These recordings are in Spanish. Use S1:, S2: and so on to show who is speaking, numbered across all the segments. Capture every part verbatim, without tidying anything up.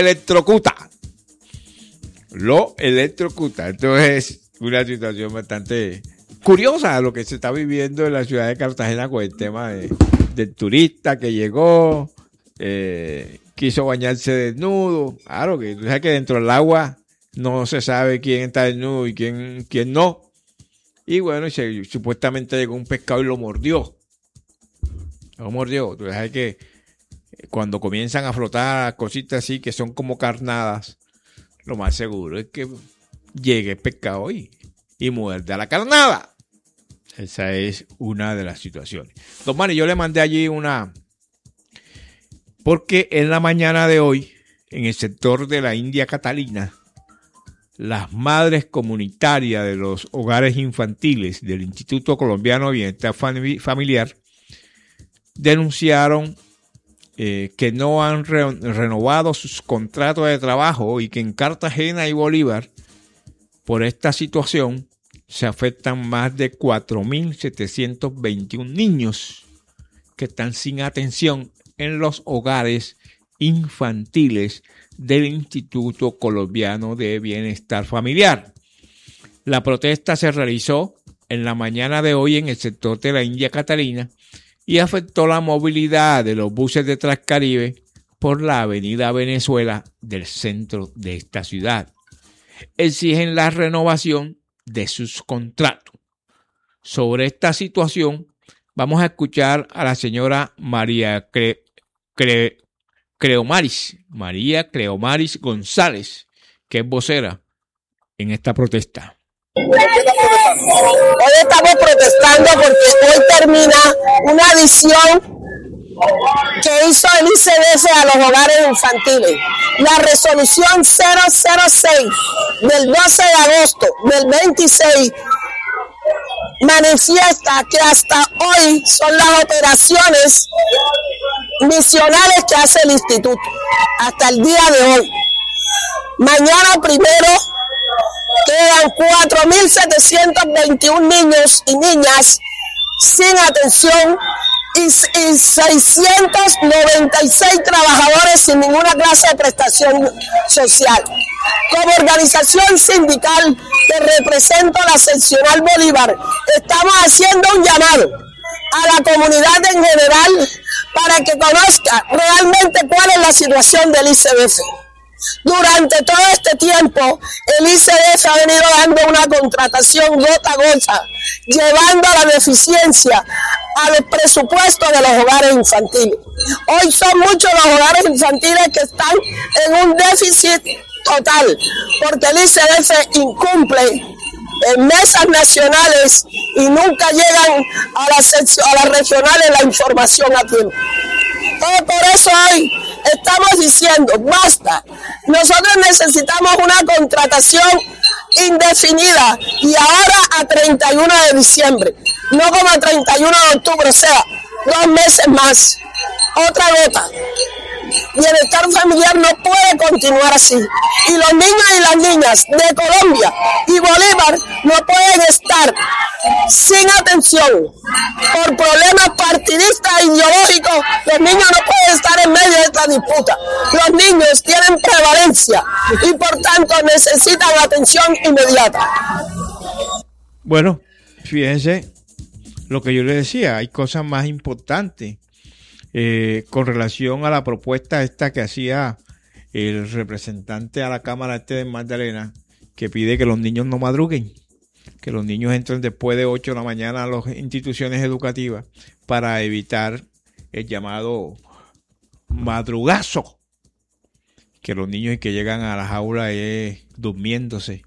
S1: electrocuta. Lo electrocuta. Entonces es una situación bastante curiosa lo que se está viviendo en la ciudad de Cartagena con el tema de, del turista que llegó, eh, quiso bañarse desnudo. Claro que tú sabes que dentro del agua no se sabe quién está desnudo y quién, quién no. Y bueno, se, supuestamente llegó un pescado y lo mordió. Lo mordió. Tú sabes que cuando comienzan a flotar cositas así que son como carnadas, lo más seguro es que llegue el pescado y, y muerde a la carnada. Esa es una de las situaciones. Don Manny, yo le mandé allí una... Porque en la mañana de hoy, en el sector de la India Catalina, las madres comunitarias de los hogares infantiles del Instituto Colombiano de Bienestar Familiar denunciaron eh, que no han re- renovado sus contratos de trabajo y que en Cartagena y Bolívar, por esta situación, se afectan más de cuatro mil setecientos veintiún niños que están sin atención en los hogares infantiles del Instituto Colombiano de Bienestar Familiar. La protesta se realizó en la mañana de hoy en el sector de la India Catalina y afectó la movilidad de los buses de Transcaribe por la avenida Venezuela del centro de esta ciudad. Exigen la renovación de sus contratos. Sobre esta situación, vamos a escuchar a la señora María Cre- Cre- Creomaris, María Creomaris González, que es vocera en esta protesta.
S2: Hoy estamos protestando porque hoy termina una adición que hizo el I C D F a los hogares infantiles. La resolución cero cero seis del doce de agosto del veintiséis manifiesta que hasta hoy son las operaciones misionales que hace el instituto, hasta el día de hoy. Mañana primero quedan cuatro mil setecientos veintiún niños y niñas sin atención y, y seiscientos noventa y seis trabajadores sin ninguna clase de prestación social. Como organización sindical que represento la seccional Bolívar, estamos haciendo un llamado a la comunidad en general para que conozca realmente cuál es la situación del I C D F. Durante todo este tiempo, el I C D F ha venido dando una contratación gota a gota, llevando a la deficiencia a los presupuestos de los hogares infantiles. Hoy son muchos los hogares infantiles que están en un déficit total, porque el I C D F incumple en mesas nacionales y nunca llegan a las, sección, a las regionales la información a tiempo. Entonces, por eso hoy estamos diciendo, basta, nosotros necesitamos una contratación indefinida y ahora a treinta y uno de diciembre, no como a treinta y uno de octubre, o sea, dos meses más. Otra gota. Bienestar familiar no puede continuar así. Y los niños y las niñas de Colombia y Bolívar no pueden estar sin atención por problemas partidistas e ideológicos. Los niños no pueden estar en medio de esta disputa. Los niños tienen prevalencia y por tanto necesitan atención inmediata.
S1: Bueno, fíjense lo que yo les decía, hay cosas más importantes. Eh, con relación a la propuesta esta que hacía el representante a la Cámara este de Magdalena, que pide que los niños no madruguen, que los niños entren después de ocho de la mañana a las instituciones educativas para evitar el llamado madrugazo, que los niños que llegan a las aulas es durmiéndose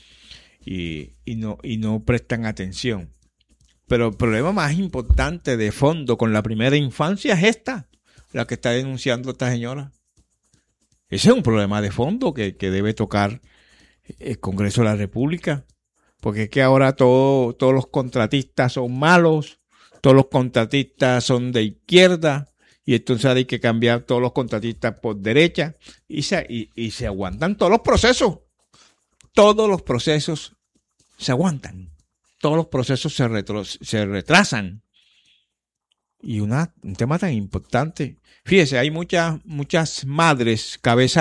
S1: y, y, no, y no prestan atención. Pero el problema más importante de fondo con la primera infancia es esta, la que está denunciando esta señora. Ese es un problema de fondo que, que debe tocar el Congreso de la República, porque es que ahora todo, todos los contratistas son malos, todos los contratistas son de izquierda, y entonces hay que cambiar todos los contratistas por derecha, y se, y, y se aguantan todos los procesos. Todos los procesos se aguantan. Todos los procesos se, retro, se retrasan. Y una, un tema tan importante. Fíjese, hay muchas, muchas madres, cabezas